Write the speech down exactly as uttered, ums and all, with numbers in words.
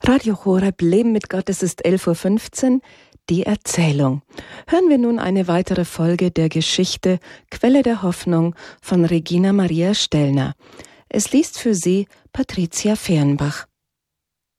Radio Horeb Leben mit Gott, es ist elf Uhr fünfzehn, die Erzählung. Hören wir nun eine weitere Folge der Geschichte Quelle der Hoffnung von Regina Maria Stellner. Es liest für Sie Patricia Fehrenbach.